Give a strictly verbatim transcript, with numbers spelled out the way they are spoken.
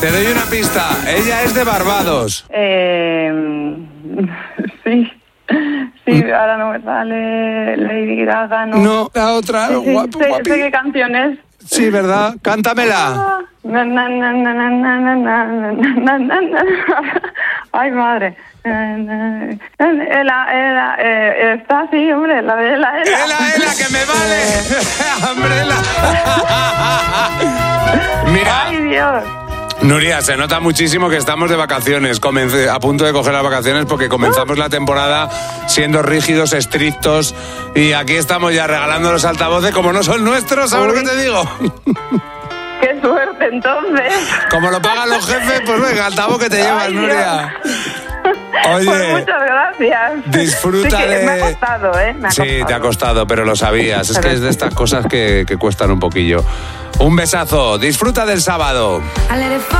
Te doy una pista. Ella es de Barbados. Eh, sí. Sí, ahora no me sale Lady Gaga, ¿no? No, la otra. Sí, sí, guapo, sé, guapi. sé qué canción es. Sí, ¿verdad? Cántamela. Na, na, na, na, na, na, na, na, na, na, na. Ay, madre. Ela, ela, eh, está así, hombre, la de Ela, Ela. Ela, Ela, que me vale. Umbrella. Mira. Ay, Dios. Nuria, se nota muchísimo que estamos de vacaciones, comencé, a punto de coger las vacaciones porque comenzamos la temporada siendo rígidos, estrictos y aquí estamos ya regalando los altavoces como no son nuestros, ¿sabes lo que te digo? Qué suerte, entonces. Como lo pagan los jefes, pues venga, altavoz que te llevas, Ay, Nuria. Oye, pues muchas gracias. disfruta sí que de... Me ha costado, ¿eh? Me ha sí, costado. te ha costado, pero lo sabías. Es que es de estas cosas que, que cuestan un poquillo. Un besazo, disfruta del sábado.